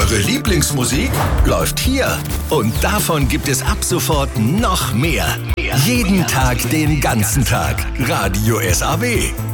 Eure Lieblingsmusik läuft hier. Und davon gibt es ab sofort noch mehr. Jeden Tag, den ganzen Tag. Radio SAW.